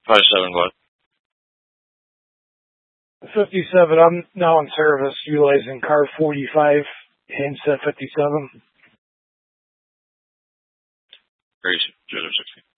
57 what? 57. I'm now in service utilizing car 45, handset 57. Gracie, 060.